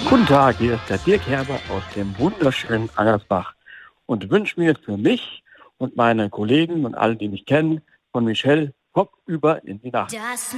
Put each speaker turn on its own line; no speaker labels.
Guten Tag, hier ist der Dirk Herber aus dem wunderschönen Angersbach und wünsche mir für mich und meine Kollegen und alle, die mich kennen, von Michelle Kopf über in die Nacht.
Das